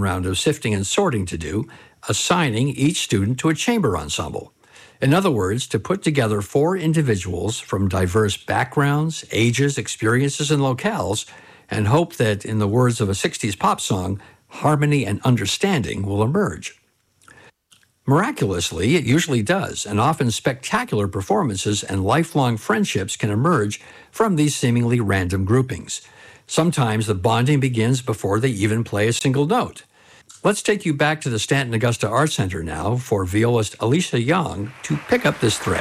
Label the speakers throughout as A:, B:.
A: round of sifting and sorting to do, assigning each student to a chamber ensemble. In other words, to put together 4 individuals from diverse backgrounds, ages, experiences, and locales, and hope that, in the words of a 60s pop song, harmony and understanding will emerge. Miraculously, it usually does, and often spectacular performances and lifelong friendships can emerge from these seemingly random groupings. Sometimes the bonding begins before they even play a single note. Let's take you back to the Stanton Augusta Arts Center now for violist Alicia Young to pick up this thread.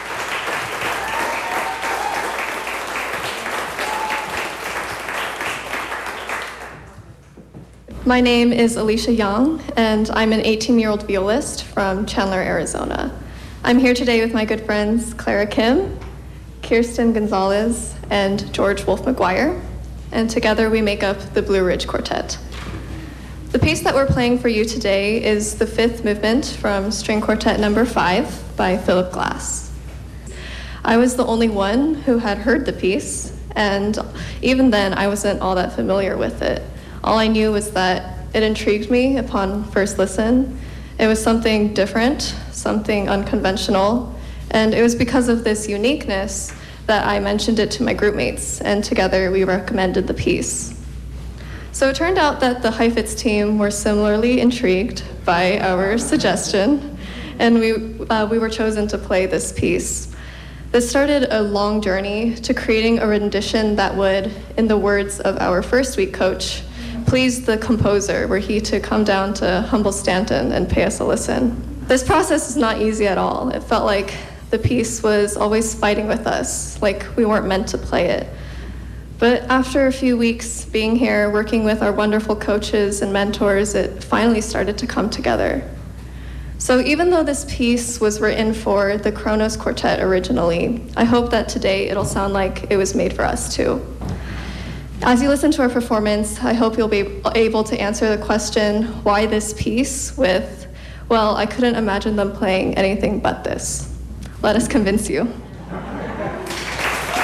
B: My name is Alicia Young, and I'm an 18-year-old violist from Chandler, Arizona. I'm here today with my good friends Clara Kim, Kirsten Gonzalez, and George Wolf McGuire, and together we make up the Blue Ridge Quartet. The piece that we're playing for you today is the 5th movement from String Quartet No. 5 by Philip Glass. I was the only one who had heard the piece, and even then I wasn't all that familiar with it. All I knew was that it intrigued me upon first listen. It was something different, something unconventional, and it was because of this uniqueness that I mentioned it to my groupmates, and together we recommended the piece. So it turned out that the Heifetz team were similarly intrigued by our suggestion, and we were chosen to play this piece. This started a long journey to creating a rendition that would, in the words of our first week coach, please the composer were he to come down to humble Stanton and pay us a listen. This process is not easy at all. It felt like the piece was always fighting with us, like we weren't meant to play it. But after a few weeks being here, working with our wonderful coaches and mentors, it finally started to come together. So even though this piece was written for the Kronos Quartet originally, I hope that today it'll sound like it was made for us too. As you listen to our performance, I hope you'll be able to answer the question, why this piece, with, well, I couldn't imagine them playing anything but this. Let us convince you.